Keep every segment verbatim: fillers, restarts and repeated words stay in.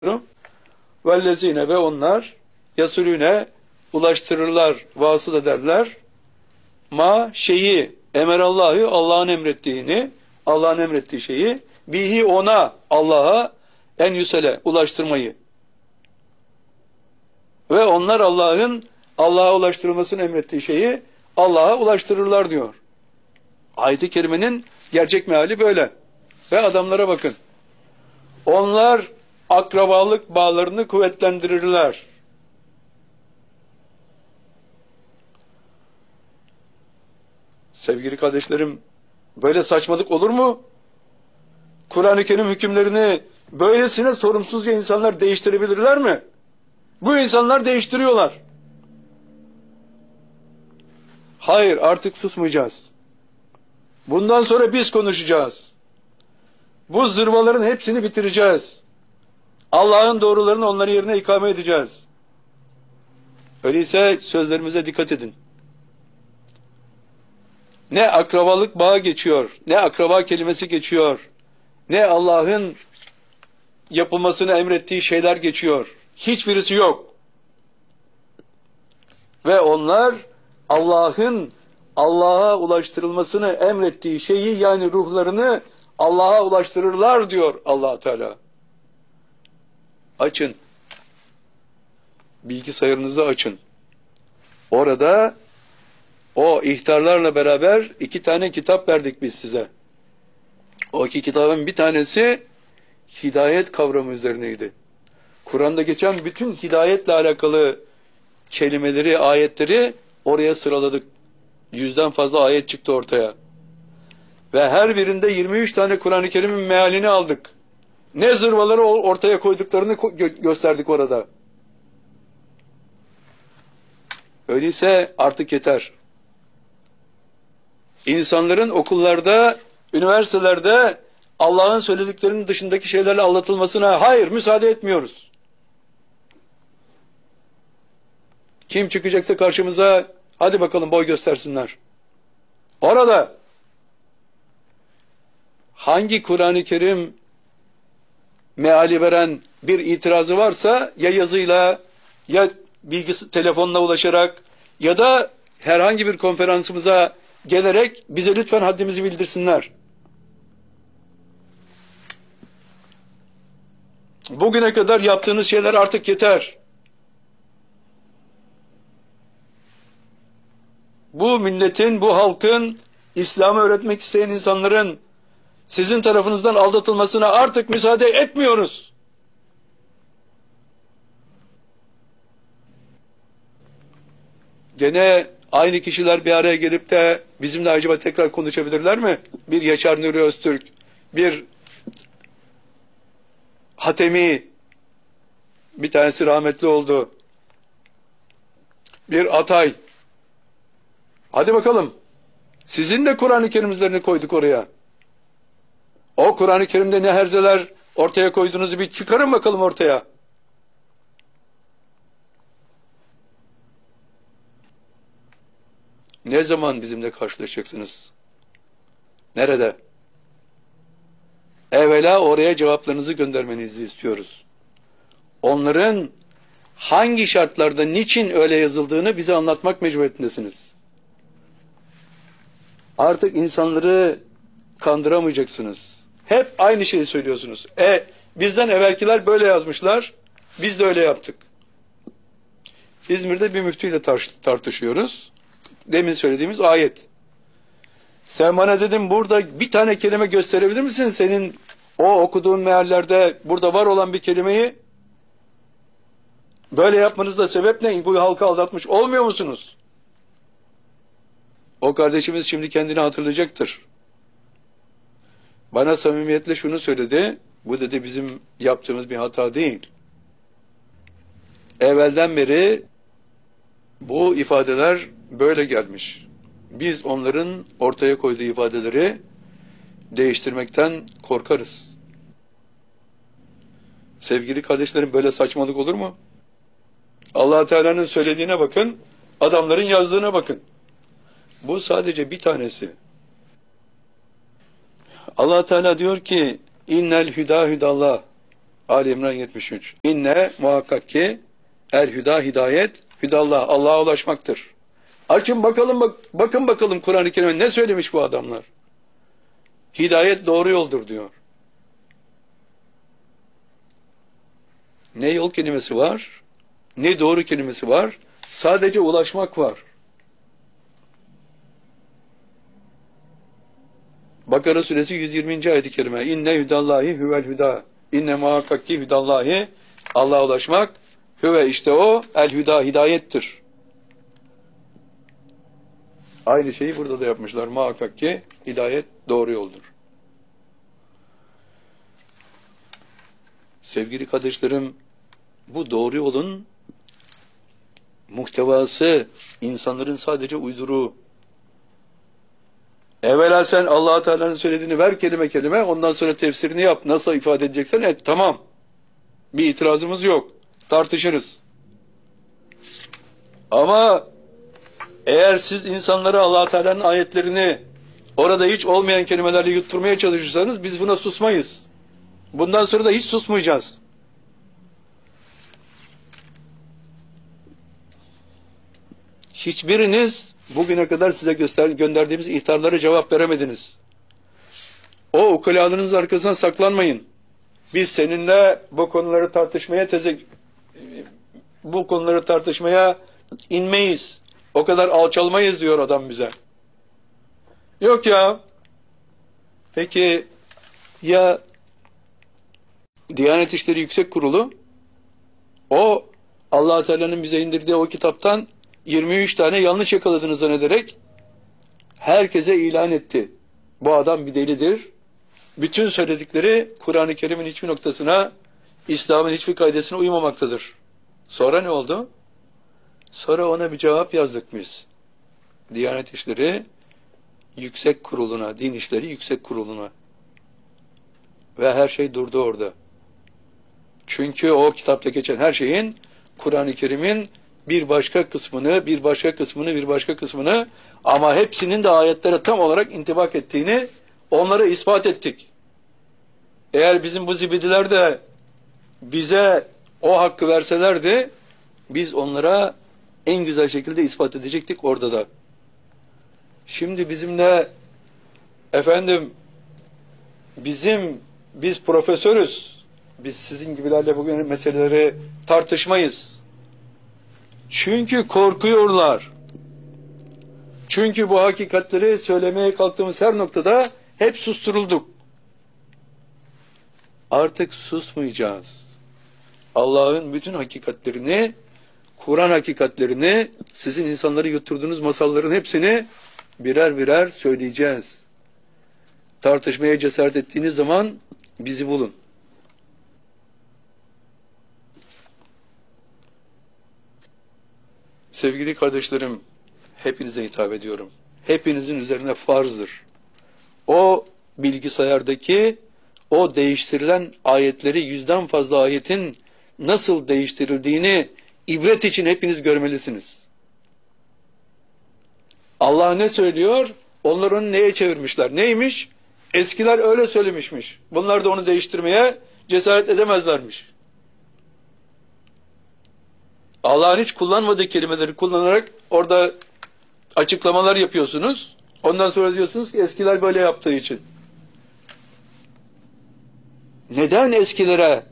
Vellezine ve onlar yasulüne ulaştırırlar, vasıl ederler. Ma şeyi emerallahu Allah'ın emrettiğini, Allah'ın emrettiği şeyi bihi ona Allah'a en yüsele ulaştırmayı. Ve onlar Allah'ın Allah'a ulaştırılmasını emrettiği şeyi Allah'a ulaştırırlar diyor. Ayet-i kerimenin gerçek meali böyle. Ve adamlara bakın. Onlar akrabalık bağlarını kuvvetlendirirler. Sevgili kardeşlerim, böyle saçmalık olur mu? Kur'an-ı Kerim hükümlerini böylesine sorumsuzca insanlar değiştirebilirler mi? Bu insanlar değiştiriyorlar. Hayır, artık susmayacağız. Bundan sonra biz konuşacağız. Bu zırvaların hepsini bitireceğiz. Allah'ın doğrularını onların yerine ikame edeceğiz. Öyleyse sözlerimize dikkat edin. Ne akrabalık bağı geçiyor, ne akraba kelimesi geçiyor, ne Allah'ın yapılmasını emrettiği şeyler geçiyor. Hiçbirisi yok. Ve onlar Allah'ın Allah'a ulaştırılmasını emrettiği şeyi, yani ruhlarını Allah'a ulaştırırlar diyor Allah Teala. Açın. Bilgisayarınızı açın. Orada o ihtarlarla beraber iki tane kitap verdik biz size. O iki kitabın bir tanesi hidayet kavramı üzerineydi. Kur'an'da geçen bütün hidayetle alakalı kelimeleri, ayetleri oraya sıraladık. Yüzden fazla ayet çıktı ortaya. Ve her birinde yirmi üç tane Kur'an-ı Kerim'in mealini aldık. Ne zırvaları ortaya koyduklarını gö- gösterdik orada. Öyleyse artık yeter. İnsanların okullarda, üniversitelerde Allah'ın söylediklerinin dışındaki şeylerle aldatılmasına hayır, müsaade etmiyoruz. Kim çıkacaksa karşımıza hadi bakalım boy göstersinler. Orada hangi Kur'an-ı Kerim meali veren bir itirazı varsa ya yazıyla ya bilgisi telefonla ulaşarak ya da herhangi bir konferansımıza gelerek bize lütfen haddimizi bildirsinler. Bugüne kadar yaptığınız şeyler artık yeter. Bu milletin, bu halkın, İslam'ı öğretmek isteyen insanların sizin tarafınızdan aldatılmasına artık müsaade etmiyoruz. Gene aynı kişiler bir araya gelip de bizimle acaba tekrar konuşabilirler mi? Bir Yaşar Nuri Öztürk, bir Hatemi, bir tanesi rahmetli oldu, bir Atay. Hadi bakalım. Sizin de Kur'an-ı Kerim'lerini koyduk oraya. O Kur'an-ı Kerim'de ne herzeler ortaya koyduğunuzu bir çıkarın bakalım ortaya. Ne zaman bizimle karşılaşacaksınız? Nerede? Evvela oraya cevaplarınızı göndermenizi istiyoruz. Onların hangi şartlarda, niçin öyle yazıldığını bize anlatmak mecburiyetindesiniz. Artık insanları kandıramayacaksınız. Hep aynı şeyi söylüyorsunuz. E, bizden evvelkiler böyle yazmışlar, biz de öyle yaptık. İzmir'de bir müftüyle tar- tartışıyoruz. Demin söylediğimiz ayet. Sen bana dedim, burada bir tane kelime gösterebilir misin? Senin o okuduğun meallerde burada var olan bir kelimeyi böyle yapmanızda sebep ne? Bu halkı aldatmış olmuyor musunuz? O kardeşimiz şimdi kendini hatırlayacaktır. Bana samimiyetle şunu söyledi. Bu dedi bizim yaptığımız bir hata değil. Evvelden beri bu ifadeler böyle gelmiş. Biz onların ortaya koyduğu ifadeleri değiştirmekten korkarız. Sevgili kardeşlerim, böyle saçmalık olur mu? Allah Teala'nın söylediğine bakın, adamların yazdığına bakın. Bu sadece bir tanesi. Allah Teala diyor ki innel hüda hüdallah. Ali İmran yetmiş üç. İnne muhakkak ki el hüda hidayet hüdallah Allah'a ulaşmaktır. Açın bakalım bak, bakın bakalım Kur'an-ı Kerim'e ne söylemiş bu adamlar. Hidayet doğru yoldur diyor. Ne yol kelimesi var, ne doğru kelimesi var, sadece ulaşmak var. Bakara suresi yüz yirminci ayet-i kerime. İnne hüdallahi huvel hüda. İnne muhakkak ki hüdallahi Allah'a ulaşmak. Hüve işte o el hüda hidayettir. Aynı şeyi burada da yapmışlar. Muhakkak ki hidayet doğru yoldur. Sevgili kardeşlerim, bu doğru yolun muhtevası insanların sadece uyduruğu. Evvela sen Allah-u Teala'nın söylediğini ver kelime kelime, ondan sonra tefsirini yap. Nasıl ifade edeceksen et, tamam. Bir itirazımız yok. Tartışırız. Ama eğer siz insanlara Allah-u Teala'nın ayetlerini orada hiç olmayan kelimelerle yutturmaya çalışırsanız biz buna susmayız. Bundan sonra da hiç susmayacağız. Hiçbiriniz bugüne kadar size göster gönderdiğimiz ihtarlara cevap veremediniz. O ukalalarınızın arkasından saklanmayın. Biz seninle bu konuları tartışmaya teze bu konuları tartışmaya inmeyiz. O kadar alçalmayız diyor adam bize. Yok ya. Peki ya Diyanet İşleri Yüksek Kurulu o Allah Teala'nın bize indirdiği o kitaptan yirmi üç tane yanlış yakaladığını zannederek herkese ilan etti. Bu adam bir delidir. Bütün söyledikleri Kur'an-ı Kerim'in hiçbir noktasına, İslam'ın hiçbir kaidesine uymamaktadır. Sonra ne oldu? Sonra ona bir cevap yazdık biz. Diyanet İşleri Yüksek Kurulu'na, Din İşleri Yüksek Kurulu'na. Ve her şey durdu orada. Çünkü o kitapta geçen her şeyin Kur'an-ı Kerim'in bir başka kısmını, bir başka kısmını, bir başka kısmını ama hepsinin de ayetlere tam olarak intibak ettiğini onlara ispat ettik. Eğer bizim bu zibidiler de bize o hakkı verselerdi biz onlara en güzel şekilde ispat edecektik orada da. Şimdi bizimle efendim bizim biz profesörüz. Biz sizin gibilerle bugün meseleleri tartışmayız. Çünkü korkuyorlar. Çünkü bu hakikatleri söylemeye kalktığımız her noktada hep susturulduk. Artık susmayacağız. Allah'ın bütün hakikatlerini, Kur'an hakikatlerini, sizin insanları yutturduğunuz masalların hepsini birer birer söyleyeceğiz. Tartışmaya cesaret ettiğiniz zaman bizi bulun. Sevgili kardeşlerim, hepinize hitap ediyorum. Hepinizin üzerine farzdır. O bilgisayardaki o değiştirilen ayetleri, yüzden fazla ayetin nasıl değiştirildiğini ibret için hepiniz görmelisiniz. Allah ne söylüyor? Onlar onu neye çevirmişler? Neymiş? Eskiler öyle söylemişmiş. Bunlar da onu değiştirmeye cesaret edemezlermiş. Allah'ın hiç kullanmadığı kelimeleri kullanarak orada açıklamalar yapıyorsunuz. Ondan sonra diyorsunuz ki eskiler böyle yaptığı için. Neden eskilere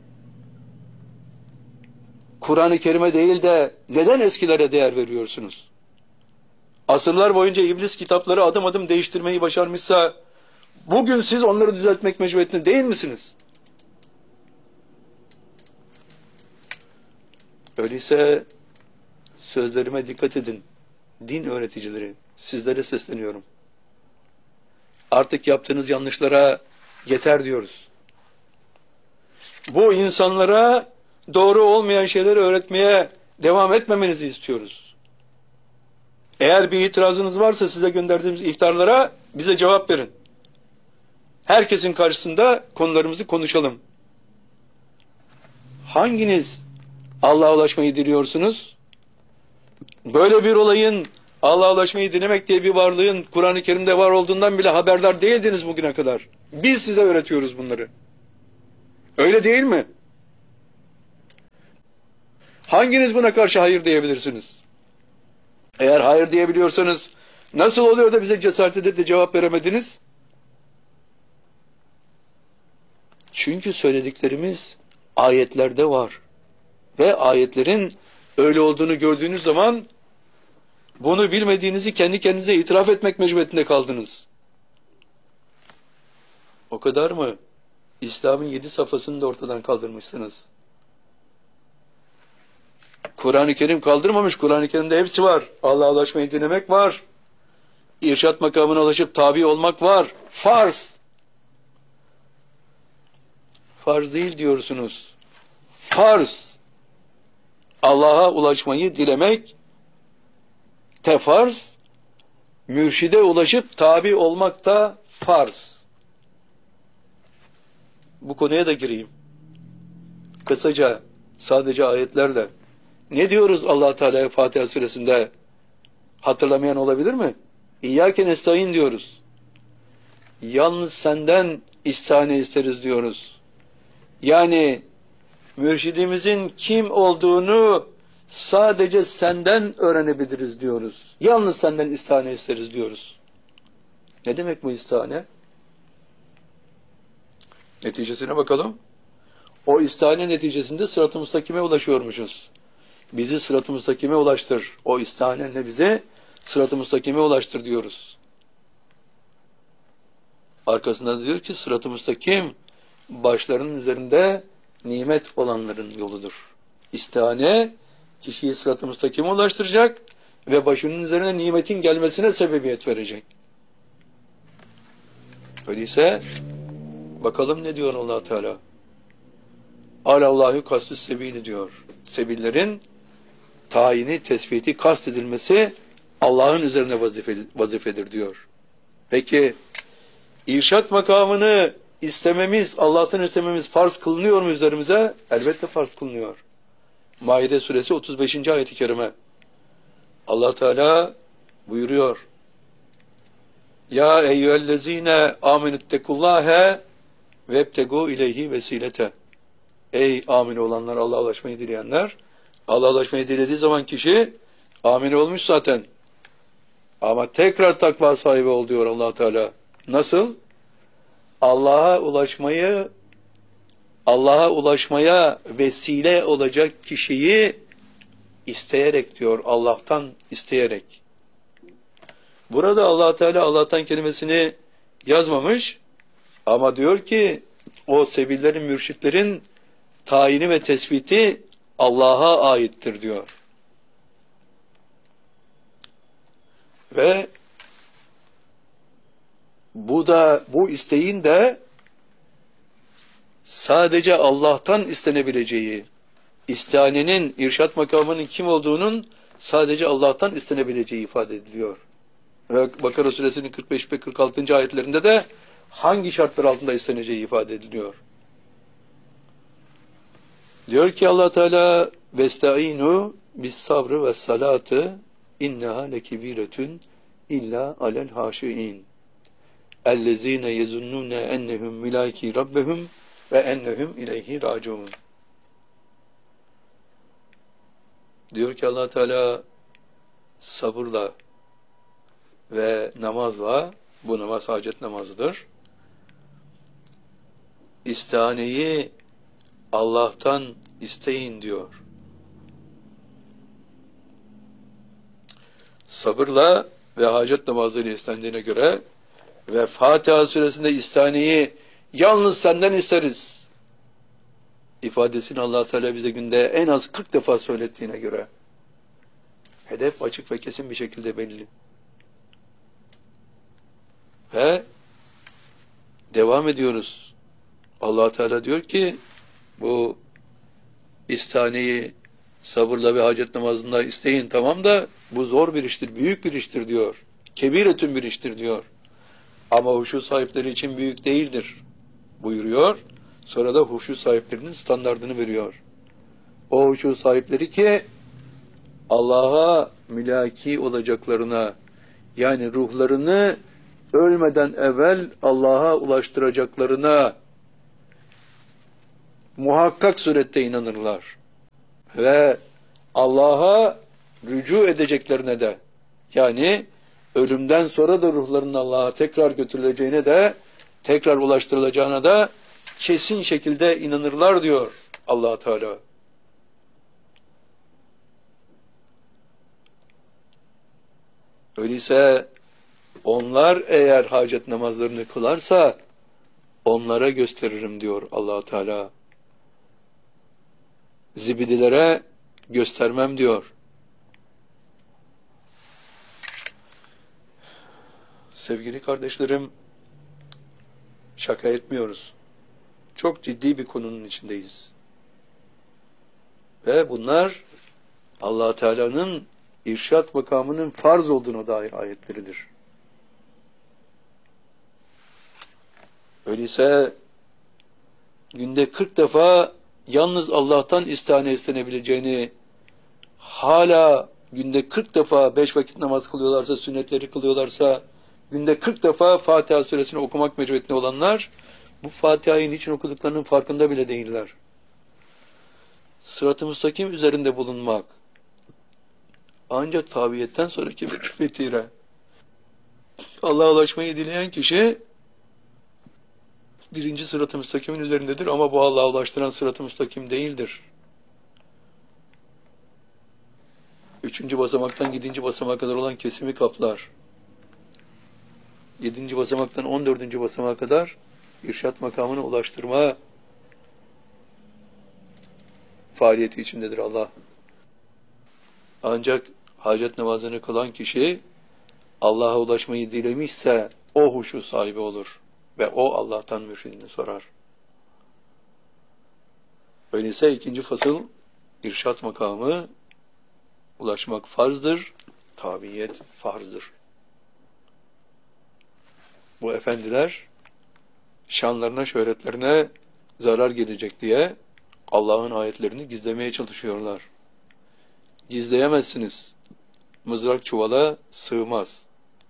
Kur'an-ı Kerim'e değil de neden eskilere değer veriyorsunuz? Asırlar boyunca iblis kitapları adım adım değiştirmeyi başarmışsa bugün siz onları düzeltmek mecburiyetinde değil misiniz? Öyleyse sözlerime dikkat edin. Din öğreticileri, sizlere sesleniyorum. Artık yaptığınız yanlışlara yeter diyoruz. Bu insanlara doğru olmayan şeyleri öğretmeye devam etmemenizi istiyoruz. Eğer bir itirazınız varsa size gönderdiğimiz ihtarlara bize cevap verin. Herkesin karşısında konularımızı konuşalım. Hanginiz Allah'a ulaşmayı diliyorsunuz? Böyle bir olayın Allah'a ulaşmayı dilemek diye bir varlığın Kur'an-ı Kerim'de var olduğundan bile haberdar değildiniz bugüne kadar. Biz size öğretiyoruz bunları. Öyle değil mi? Hanginiz buna karşı hayır diyebilirsiniz? Eğer hayır diyebiliyorsanız nasıl oluyor da bize cesaret edip de cevap veremediniz? Çünkü söylediklerimiz ayetlerde var. Ve ayetlerin öyle olduğunu gördüğünüz zaman bunu bilmediğinizi kendi kendinize itiraf etmek mecburiyetinde kaldınız. O kadar mı? İslam'ın yedi safhasını da ortadan kaldırmışsınız. Kur'an-ı Kerim kaldırmamış. Kur'an-ı Kerim'de hepsi var. Allah'a ulaşmayı dinlemek var. İrşad makamına ulaşıp tabi olmak var. Farz. Farz değil diyorsunuz. Farz. Allah'a ulaşmayı dilemek tefarz. Mürşide ulaşıp tabi olmak da farz. Bu konuya da gireyim. Kısaca, sadece ayetlerle. Ne diyoruz Allah Teala'ya Fatiha suresinde? Hatırlamayan olabilir mi? İyyâke nestaîn diyoruz. Yalnız senden istihane isteriz diyoruz. Yani mürşidimizin kim olduğunu sadece senden öğrenebiliriz diyoruz. Yalnız senden istihane isteriz diyoruz. Ne demek bu istihane? Neticesine bakalım. O istihane neticesinde sırat-ı müstakime ulaşıyormuşuz. Bizi sırat-ı müstakime ulaştır. O istihanenle bize sırat-ı müstakime ulaştır diyoruz. Arkasında diyor ki sırat-ı müstakim başlarının üzerinde nimet olanların yoludur. İstihane kişiyi sırat-ı müstakime ulaştıracak ve başının üzerine nimetin gelmesine sebebiyet verecek. Öyleyse bakalım ne diyor Allah Teala? Alallahu kastüs sebili diyor. Sebillerin tayini, tespiti, kast edilmesi Allah'ın üzerine vazife, vazifedir diyor. Peki irşat makamını istememiz, Allah'tan istememiz farz kılınıyor mu üzerimize? Elbette farz kılınıyor. Maide suresi otuz beşinci ayet-i kerime. Allah Teala buyuruyor. Ya eyyühellezine amenüttekullâhe vebtegû ileyhi vesilete. Ey amin olanlar, Allah'a ulaşmayı dileyenler, Allah'a ulaşmayı dilediği zaman kişi amin olmuş zaten. Ama tekrar takva sahibi ol diyor Allah Teala. Nasıl? Allah'a ulaşmayı, Allah'a ulaşmaya vesile olacak kişiyi isteyerek diyor, Allah'tan isteyerek. Burada Allah Teala Allah'tan kelimesini yazmamış ama diyor ki o sebillerin, mürşitlerin tayini ve tespiti Allah'a aittir diyor. Ve bu da bu isteğin de sadece Allah'tan istenebileceği, istihanenin, irşat makamının kim olduğunun sadece Allah'tan istenebileceği ifade ediliyor. Ve Bakara suresinin kırk beş ve kırk altıncı ayetlerinde de hangi şartlar altında isteneceği ifade ediliyor. Diyor ki Allah Teala vestaînû bis sabrı ve salâtı inneha lekibîretun illa alel hâşiîn ellezîne yezunnûne ennehum milâki rabbehum ve ennehum ileyhi râciûn. Diyor ki Allah Teala sabırla ve namazla, bu namaz hacet namazıdır, istihaneyi Allah'tan isteyin diyor. Sabırla ve hacet namazıyla istendiğine göre ve Fatiha suresinde istihaneyi yalnız senden isteriz ifadesini Allah Teala bize günde en az kırk defa söylettiğine göre hedef açık ve kesin bir şekilde belli. Ve devam ediyoruz. Allah Teala diyor ki bu istihaneyi sabırla ve hacet namazında isteyin, tamam da bu zor bir iştir, büyük bir iştir diyor. Kebiretün bir iştir diyor. Ama huşu sahipleri için büyük değildir buyuruyor. Sonra da huşu sahiplerinin standardını veriyor. O huşu sahipleri ki Allah'a mülaki olacaklarına, yani ruhlarını ölmeden evvel Allah'a ulaştıracaklarına muhakkak surette inanırlar. Ve Allah'a rücu edeceklerine de, yani ölümden sonra da ruhlarının Allah'a tekrar götürüleceğine de, tekrar ulaştırılacağına da kesin şekilde inanırlar diyor Allah Teala. Öyleyse onlar eğer hacet namazlarını kılarsa onlara gösteririm diyor Allah Teala. Zibidilere göstermem diyor. Sevgili kardeşlerim, şaka etmiyoruz. Çok ciddi bir konunun içindeyiz. Ve bunlar Allah Teala'nın irşat makamının farz olduğuna dair ayetleridir. Öyleyse günde kırk defa yalnız Allah'tan istihane istenebileceğini, hala günde kırk defa beş vakit namaz kılıyorlarsa, sünnetleri kılıyorlarsa, günde kırk defa Fatiha suresini okumak mecburiyetinde olanlar, bu Fatiha'yı niçin okuduklarının farkında bile değiller. Sırat-ı müstakim üzerinde bulunmak, ancak tabiyetten sonraki bir vetire. Allah'a ulaşmayı dileyen kişi, birinci sırat-ı müstakimin üzerindedir ama bu Allah'a ulaştıran sırat-ı müstakim değildir. Üçüncü basamaktan yedinci basamağa kadar olan kesimi kaplar. Yedinci basamaktan on dördüncü basamağa kadar irşat makamına ulaştırma faaliyeti içindedir Allah. Ancak hacet namazını kılan kişi Allah'a ulaşmayı dilemişse o huşu sahibi olur ve o Allah'tan mürşidini sorar. Öyleyse ikinci fasıl irşat makamı, ulaşmak farzdır, tabiyet farzdır. Bu efendiler şanlarına, şöhretlerine zarar gelecek diye Allah'ın ayetlerini gizlemeye çalışıyorlar. Gizleyemezsiniz. Mızrak çuvala sığmaz.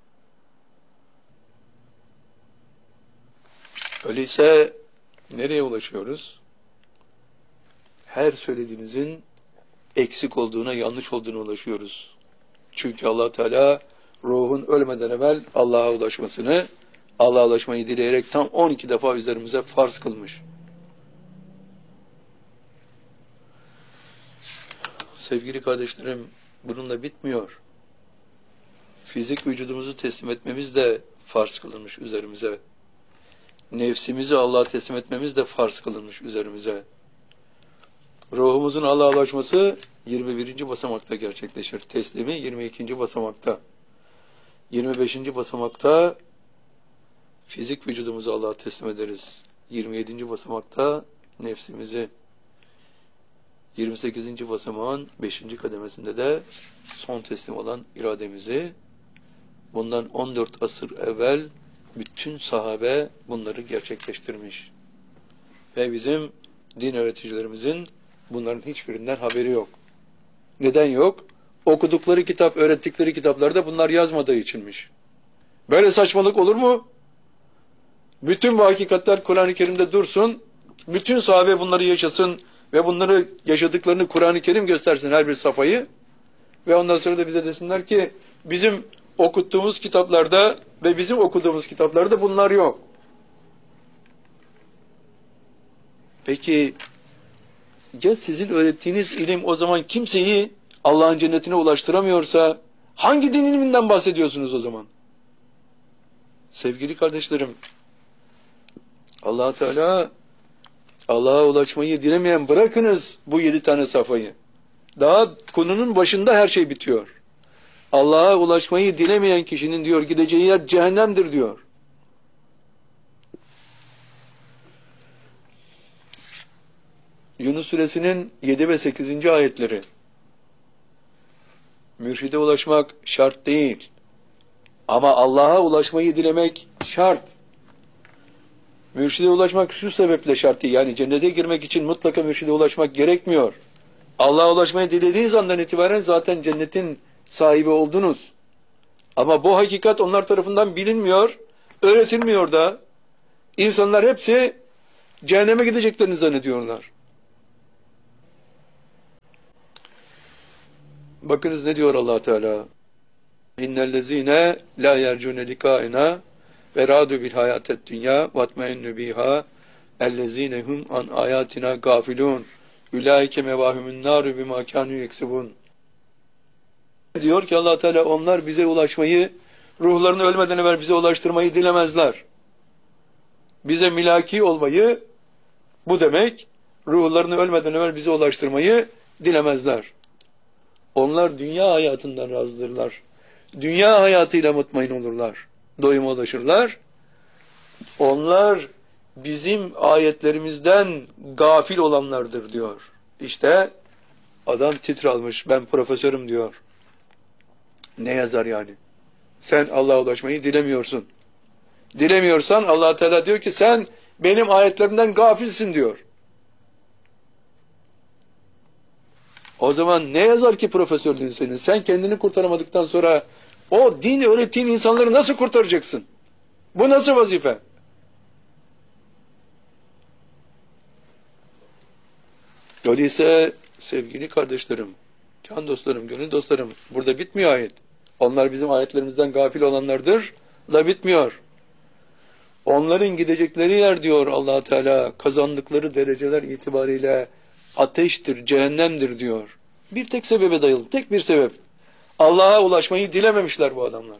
Öyleyse nereye ulaşıyoruz? Her söylediğinizin eksik olduğuna, yanlış olduğuna ulaşıyoruz. Çünkü Allah Teala ruhun ölmeden evvel Allah'a ulaşmasını, Allah'a ulaşmayı dileyerek tam on iki defa üzerimize farz kılmış. Sevgili kardeşlerim, bununla bitmiyor. Fizik vücudumuzu teslim etmemiz de farz kılınmış üzerimize. Nefsimizi Allah'a teslim etmemiz de farz kılınmış üzerimize. Ruhumuzun Allah'a ulaşması yirmi birinci basamakta gerçekleşir. Teslimi yirmi ikinci basamakta. yirmi beşinci basamakta fizik vücudumuzu Allah'a teslim ederiz. yirmi yedinci basamakta nefsimizi. yirmi sekizinci basamağın beşinci kademesinde de son teslim olan irademizi. Bundan on dört asır evvel bütün sahabe bunları gerçekleştirmiş. Ve bizim din öğreticilerimizin bunların hiçbirinden haberi yok. Neden yok? Okudukları kitap, öğrettikleri kitaplarda bunlar yazmadığı içinmiş. Böyle saçmalık olur mu? Bütün bu hakikatler Kur'an-ı Kerim'de dursun, bütün sahabe bunları yaşasın ve bunları yaşadıklarını Kur'an-ı Kerim göstersin her bir safhayı. Ve ondan sonra da bize desinler ki bizim okuttuğumuz kitaplarda ve bizim okuduğumuz kitaplarda bunlar yok. Peki ya sizin öğrettiğiniz ilim o zaman kimseyi Allah'ın cennetine ulaştıramıyorsa hangi din ilminden bahsediyorsunuz o zaman? Sevgili kardeşlerim, Allah Teala Allah'a ulaşmayı dilemeyen, bırakınız bu yedi tane safhayı. Daha konunun başında her şey bitiyor. Allah'a ulaşmayı dilemeyen kişinin diyor gideceği yer cehennemdir diyor. Yunus suresinin yedi ve sekizinci ayetleri. Mürşide ulaşmak şart değil. Ama Allah'a ulaşmayı dilemek şart. Mürşide ulaşmak şu sebeple şart değil. Yani cennete girmek için mutlaka mürşide ulaşmak gerekmiyor. Allah'a ulaşmayı dilediğiniz andan itibaren zaten cennetin sahibi oldunuz. Ama bu hakikat onlar tarafından bilinmiyor, öğretilmiyor da. İnsanlar hepsi cehenneme gideceklerini zannediyorlar. Bakınız ne diyor Allah Teala? İnnellezine la yercune likaina ve radu bil hayatet dünya vatmeinnu biha ellezine hum an ayatina gafilun ulaike mevahumun naru bima kanu yeksubun. Diyor ki Allah Teala, onlar bize ulaşmayı, ruhlarını ölmeden evvel bize ulaştırmayı dilemezler. Bize milaki olmayı, bu demek, ruhlarını ölmeden evvel bize ulaştırmayı dilemezler. Onlar dünya hayatından razıdırlar. Dünya hayatıyla mutmain olurlar. Doyuma ulaşırlar. Onlar bizim ayetlerimizden gafil olanlardır diyor. İşte adam titre almış, ben profesörüm diyor. Ne yazar yani? Sen Allah'a ulaşmayı dilemiyorsun. Dilemiyorsan Allah Teala diyor ki sen benim ayetlerimden gafilsin diyor. O zaman ne yazar ki profesörlüğün senin? Sen kendini kurtaramadıktan sonra o din öğrettiğin insanları nasıl kurtaracaksın? Bu nasıl vazife? Öyleyse sevgili kardeşlerim, can dostlarım, gönül dostlarım, burada bitmiyor ayet. Onlar bizim ayetlerimizden gafil olanlardır da bitmiyor. Onların gidecekleri yer diyor Allah Teala, kazandıkları dereceler itibariyle ateştir, cehennemdir diyor. Bir tek sebebe dayalı, tek bir sebep. Allah'a ulaşmayı dilememişler bu adamlar.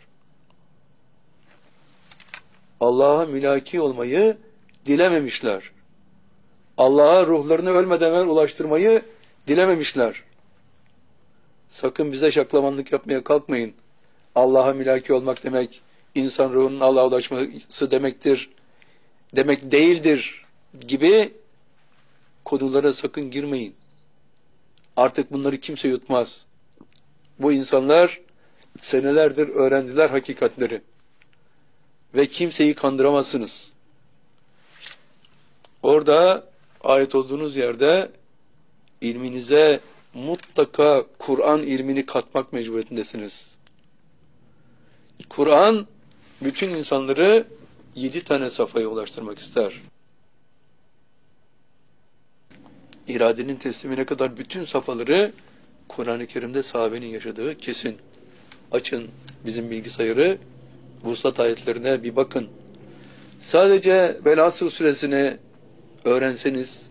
Allah'a mülaki olmayı dilememişler. Allah'a ruhlarını ölmeden evvel ulaştırmayı dilememişler. Sakın bize şaklamanlık yapmaya kalkmayın. Allah'a mülaki olmak demek, insan ruhunun Allah'a ulaşması demektir, demek değildir gibi konulara sakın girmeyin. Artık bunları kimse yutmaz. Bu insanlar senelerdir öğrendiler hakikatleri. Ve kimseyi kandıramazsınız. Orada ait olduğunuz yerde ilminize mutlaka Kur'an ilmini katmak mecburiyetindesiniz. Kur'an bütün insanları yedi tane safhaya ulaştırmak ister. İradenin teslimine kadar bütün safhaları Kur'an-ı Kerim'de sahabenin yaşadığı kesin. Açın bizim bilgisayarı, Vuslat ayetlerine bir bakın. Sadece Velasıl suresini öğrenseniz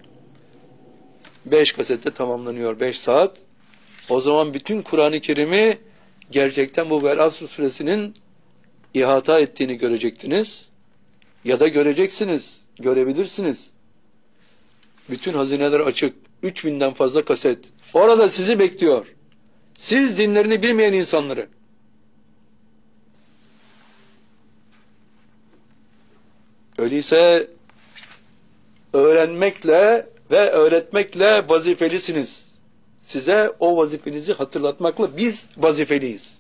beş kasette tamamlanıyor, beş saat. O zaman bütün Kur'an-ı Kerim'i gerçekten bu Velasıl suresinin ihata ettiğini görecektiniz. Ya da göreceksiniz, görebilirsiniz. Bütün hazineler açık. üç binden fazla kaset. Orada sizi bekliyor. Siz dinlerini bilmeyen insanları. Öyleyse öğrenmekle ve öğretmekle vazifelisiniz. Size o vazifenizi hatırlatmakla biz vazifeliyiz.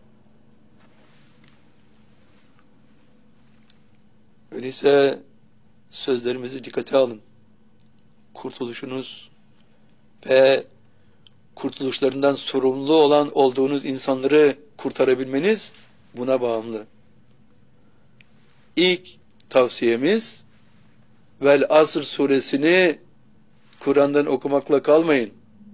Öyleyse sözlerimizi dikkate alın. Kurtuluşunuz ve kurtuluşlarından sorumlu olan olduğunuz insanları kurtarabilmeniz buna bağımlı. İlk tavsiyemiz Vel Asr suresini Kur'an'dan okumakla kalmayın.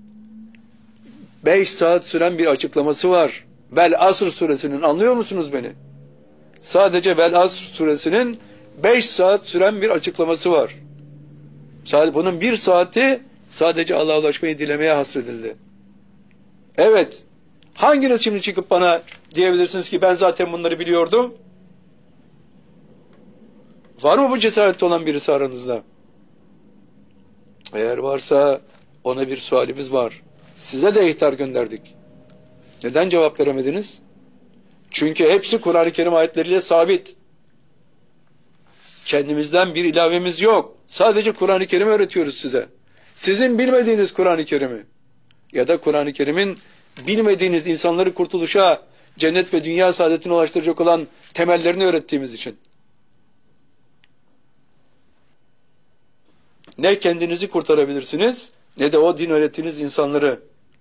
Beş saat süren bir açıklaması var. Vel Asr suresinin, anlıyor musunuz beni? Sadece Vel Asr suresinin beş saat süren bir açıklaması var. Bunun bir saati sadece Allah'a ulaşmayı dilemeye hasredildi. Evet, hanginiz şimdi çıkıp bana diyebilirsiniz ki ben zaten bunları biliyordum? Var mı bu cesarette olan birisi aranızda? Eğer varsa ona bir sualimiz var. Size de ihtar gönderdik. Neden cevap veremediniz? Çünkü hepsi Kur'an-ı Kerim ayetleriyle sabit. Kendimizden bir ilavemiz yok. Sadece Kur'an-ı Kerim'i öğretiyoruz size. Sizin bilmediğiniz Kur'an-ı Kerim'i ya da Kur'an-ı Kerim'in bilmediğiniz insanları kurtuluşa, cennet ve dünya saadetine ulaştıracak olan temellerini öğrettiğimiz için. Ne kendinizi kurtarabilirsiniz, ne de o din öğrettiğiniz insanları.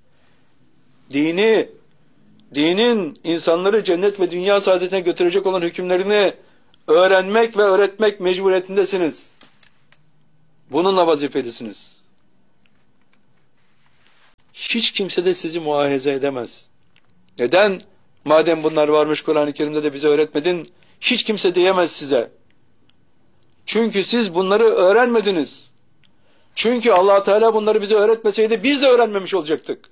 Dini, dinin insanları cennet ve dünya saadetine götürecek olan hükümlerini öğrenmek ve öğretmek mecburiyetindesiniz. Bununla vazifelisiniz. hiç kimse de sizi muahaze edemez. Neden? Madem bunlar varmış Kur'an-ı Kerim'de de bize öğretmedin, hiç kimse diyemez size. Çünkü siz bunları öğrenmediniz. Çünkü Allah Teala bunları bize öğretmeseydi biz de öğrenmemiş olacaktık.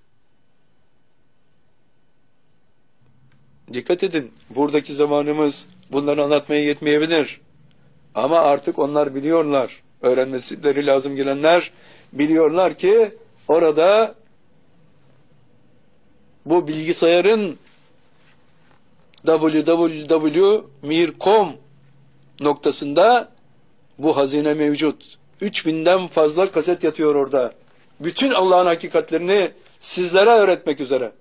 Dikkat edin, buradaki zamanımız bunları anlatmaya yetmeyebilir. Ama artık onlar biliyorlar. Öğrenmeleri lazım gelenler biliyorlar ki orada bu bilgisayarın double-u double-u double-u nokta mir nokta com noktasında bu hazine mevcut. üç binden fazla kaset yatıyor orada. Bütün Allah'ın hakikatlerini sizlere öğretmek üzere.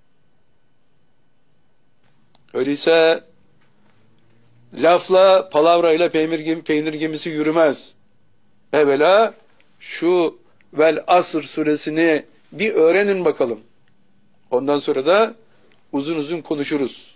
Öyleyse lafla, palavrayla peynir, gemi, peynir gemisi yürümez. Evvela şu Vel Asr suresini bir öğrenin bakalım. Ondan sonra da uzun uzun konuşuruz.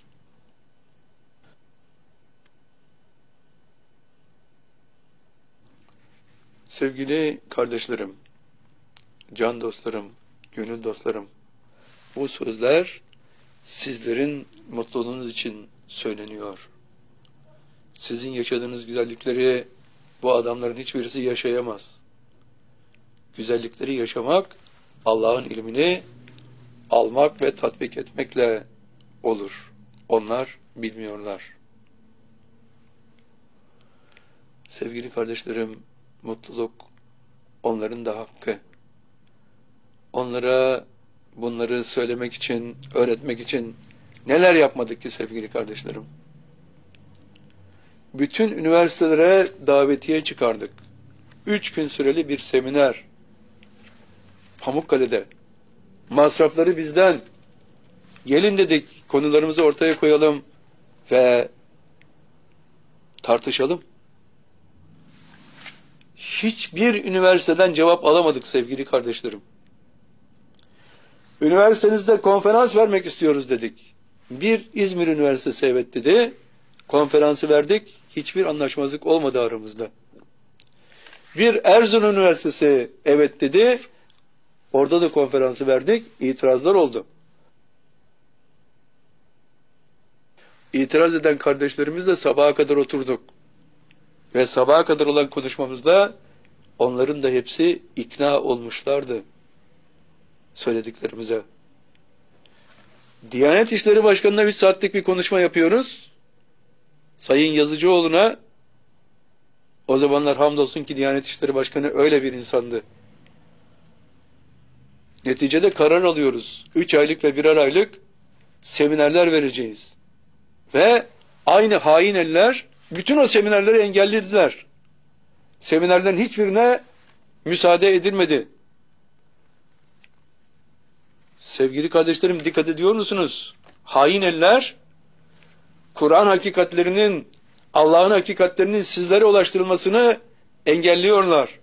Sevgili kardeşlerim, can dostlarım, gönül dostlarım, bu sözler sizlerin mutluluğunuz için söyleniyor. Sizin yaşadığınız güzellikleri bu adamların hiçbirisi yaşayamaz. Güzellikleri yaşamak, Allah'ın ilmini almak ve tatbik etmekle olur. Onlar bilmiyorlar. Sevgili kardeşlerim, mutluluk onların da hakkı. Onlara bunları söylemek için, öğretmek için neler yapmadık ki sevgili kardeşlerim? Bütün üniversitelere davetiye çıkardık. Üç gün süreli bir seminer. Pamukkale'de. Masrafları bizden. Gelin dedik, konularımızı ortaya koyalım ve tartışalım. Hiçbir üniversiteden cevap alamadık sevgili kardeşlerim. Üniversitenizde konferans vermek istiyoruz dedik. Bir İzmir Üniversitesi evet dedi. Konferansı verdik. Hiçbir anlaşmazlık olmadı aramızda. Bir Erzurum Üniversitesi evet dedi. Orada da konferansı verdik. İtirazlar oldu. İtiraz eden kardeşlerimizle sabaha kadar oturduk. Ve sabaha kadar olan konuşmamızda onların da hepsi ikna olmuşlardı söylediklerimize. Diyanet İşleri Başkanı'na üç saatlik bir konuşma yapıyoruz. Sayın Yazıcıoğlu'na, o zamanlar hamdolsun ki Diyanet İşleri Başkanı öyle bir insandı. Neticede karar alıyoruz. Üç aylık ve birer aylık seminerler vereceğiz. Ve aynı hain eller bütün o seminerleri engellediler. Seminerlerin hiçbirine müsaade edilmedi. Sevgili kardeşlerim, dikkat ediyor musunuz? Hain eller Kur'an hakikatlerinin, Allah'ın hakikatlerinin sizlere ulaştırılmasını engelliyorlar.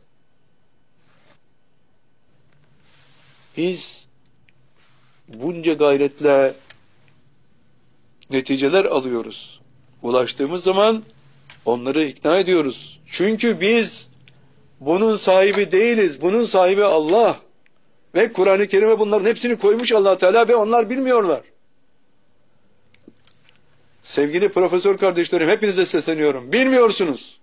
Biz bunca gayretle neticeler alıyoruz. Ulaştığımız zaman onları ikna ediyoruz. Çünkü biz bunun sahibi değiliz. Bunun sahibi Allah. Ve Kur'an-ı Kerim'e bunların hepsini koymuş Allah Teala ve onlar bilmiyorlar. Sevgili profesör kardeşlerim, hepinize sesleniyorum. Bilmiyorsunuz.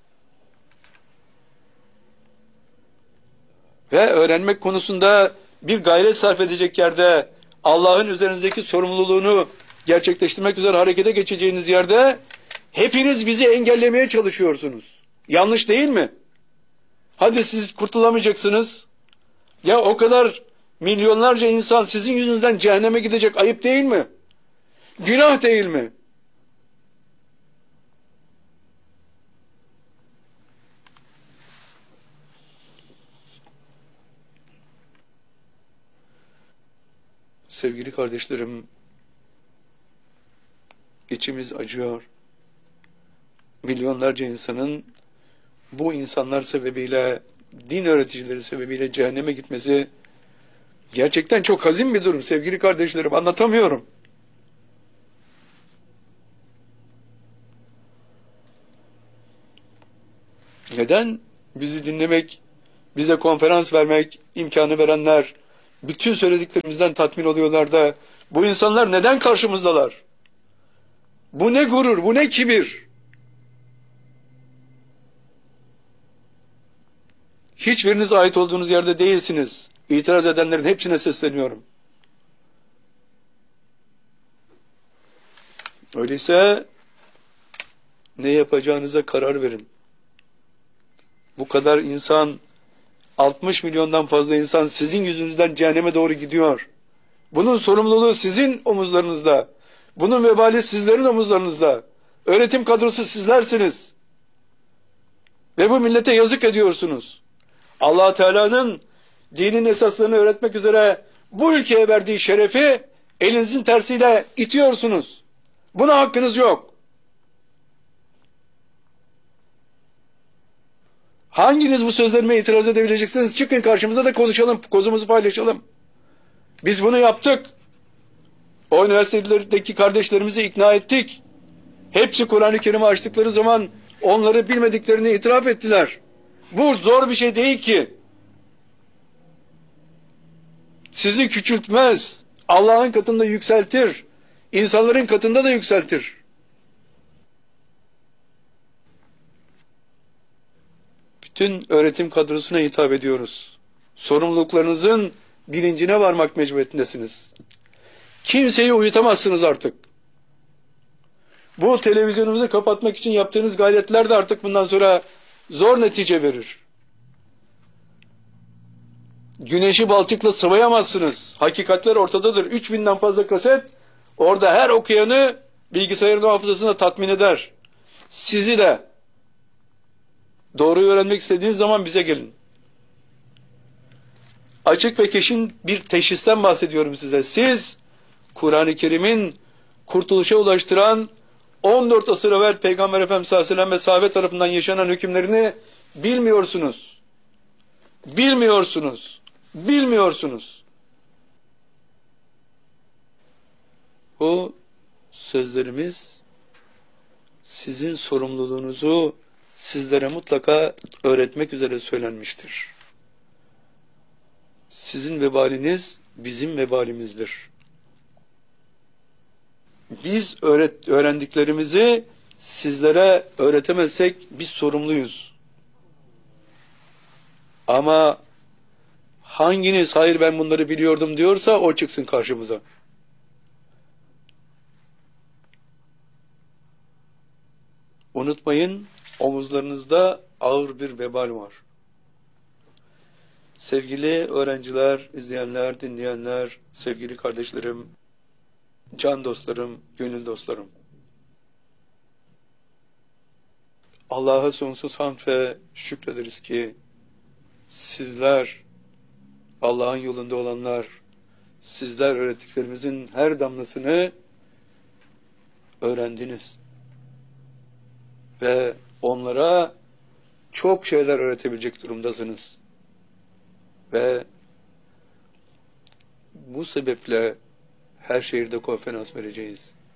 Ve öğrenmek konusunda bir gayret sarf edecek yerde, Allah'ın üzerinizdeki sorumluluğunu gerçekleştirmek üzere harekete geçeceğiniz yerde hepiniz bizi engellemeye çalışıyorsunuz. Yanlış değil mi? Hadi siz kurtulamayacaksınız. Ya o kadar milyonlarca insan sizin yüzünüzden cehenneme gidecek, ayıp değil mi? Günah değil mi? Sevgili kardeşlerim, içimiz acıyor. Milyonlarca insanın bu insanlar sebebiyle, din öğreticileri sebebiyle cehenneme gitmesi gerçekten çok hazin bir durum sevgili kardeşlerim, anlatamıyorum. Neden? Bizi dinlemek, bize konferans vermek imkanı verenler, bütün söylediklerimizden tatmin oluyorlar da bu insanlar neden karşımızdalar? Bu ne gurur, bu ne kibir? Hiçbiriniz ait olduğunuz yerde değilsiniz. İtiraz edenlerin hepsine sesleniyorum. Öyleyse ne yapacağınıza karar verin. Bu kadar insan, altmış milyondan fazla insan sizin yüzünüzden cehenneme doğru gidiyor. Bunun sorumluluğu sizin omuzlarınızda. Bunun vebali sizlerin omuzlarınızda. Öğretim kadrosu sizlersiniz. Ve bu millete yazık ediyorsunuz. Allah Teala'nın dinin esaslarını öğretmek üzere bu ülkeye verdiği şerefi elinizin tersiyle itiyorsunuz. Buna hakkınız yok. Hanginiz bu sözlerime itiraz edebileceksiniz? Çıkın karşımıza da konuşalım, kozumuzu paylaşalım. Biz bunu yaptık. O üniversitelerdeki kardeşlerimizi ikna ettik. Hepsi Kur'an-ı Kerim'i açtıkları zaman onları bilmediklerini itiraf ettiler. Bu zor bir şey değil ki. Sizi küçültmez. Allah'ın katında yükseltir. İnsanların katında da yükseltir. Bütün öğretim kadrosuna hitap ediyoruz. Sorumluluklarınızın bilincine varmak mecburiyetindesiniz. Kimseyi uyutamazsınız artık. Bu televizyonunuzu kapatmak için yaptığınız gayretler de artık bundan sonra zor netice verir. Güneşi balçıkla sıvayamazsınız. Hakikatler ortadadır. üç binden fazla kaset orada her okuyanı bilgisayarın hafızasına tatmin eder. Sizi de doğruyu öğrenmek istediğiniz zaman bize gelin. Açık ve kesin bir teşhisten bahsediyorum size. Siz Kur'an-ı Kerim'in kurtuluşa ulaştıran on dört asır evvel Peygamber Efendimiz sallallahu aleyhi ve sellem ve sahabe tarafından yaşanan hükümlerini bilmiyorsunuz. Bilmiyorsunuz. Bilmiyorsunuz. Bu sözlerimiz sizin sorumluluğunuzu sizlere mutlaka öğretmek üzere söylenmiştir. Sizin vebaliniz bizim vebalimizdir. Biz öğret öğrendiklerimizi sizlere öğretemezsek biz sorumluyuz. Ama hanginiz hayır ben bunları biliyordum diyorsa o çıksın karşımıza. Unutmayın, omuzlarınızda ağır bir vebal var. Sevgili öğrenciler, izleyenler, dinleyenler, sevgili kardeşlerim, can dostlarım, gönül dostlarım. Allah'a sonsuz hamd ve şükrederiz ki sizler, Allah'ın yolunda olanlar, sizler öğrettiklerimizin her damlasını öğrendiniz. Ve onlara çok şeyler öğretebilecek durumdasınız. Ve bu sebeple her şehirde konferans vereceğiz.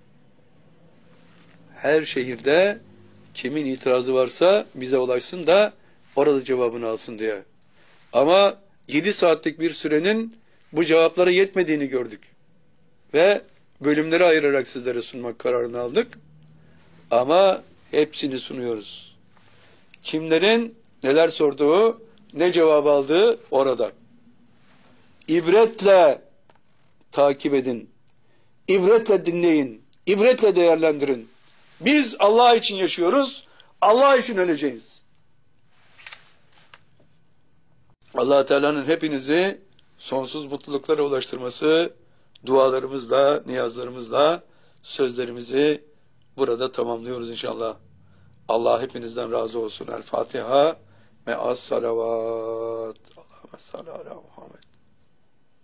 Her şehirde kimin itirazı varsa bize ulaşsın da orada cevabını alsın diye. Ama yedi saatlik bir sürenin bu cevaplara yetmediğini gördük. Ve bölümleri ayırarak sizlere sunmak kararını aldık. Ama hepsini sunuyoruz. Kimlerin neler sorduğu, ne cevap aldığı orada. İbretle takip edin. İbretle dinleyin. İbretle değerlendirin. Biz Allah için yaşıyoruz. Allah için öleceğiz. Allah Teala'nın hepinizi sonsuz mutluluklara ulaştırması, dualarımızla, niyazlarımızla sözlerimizi burada tamamlıyoruz inşallah. Allah hepinizden razı olsun. El Fatiha ve as salavat. Allahümme salli ala Muhammed.